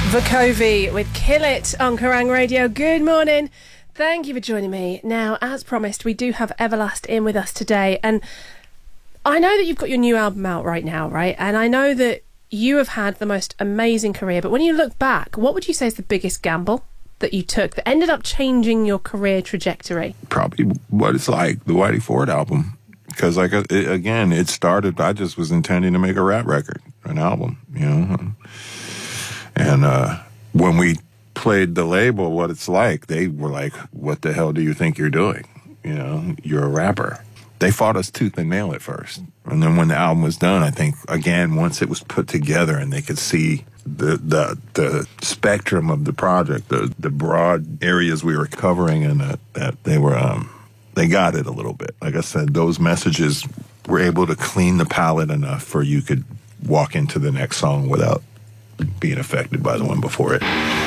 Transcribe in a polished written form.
Vukovi with Kill It on Kerrang Radio. Good morning. Thank you for joining me. Now, as promised, we do have Everlast in with us today. And I know that you've got your new album out right now, right? And I know that you have had the most amazing career. But when you look back, what would you say is the biggest gamble that you took that ended up changing your career trajectory? Probably What It's Like, the Whitey Ford album. Because, it started, I just was intending to make a rap record, an album, you know. And when we played the label What It's Like, they were like, what the hell do you think you're doing? You know, you're a rapper. They fought us tooth and nail at first. And then when the album was done, I think, again, once it was put together and they could see the spectrum of the project, the broad areas we were covering, and that they were, they got it a little bit. Like I said, those messages were able to clean the palette enough for you could walk into the next song without being affected by the one before it.